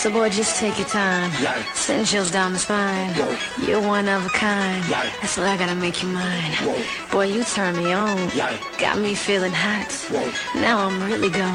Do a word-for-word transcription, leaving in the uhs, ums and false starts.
So boy, just take your time. Send chills down the spine. You're one of a kind. That's why I gotta make you mine. Boy, you turn me on. Got me feeling hot. Now I'm really gone.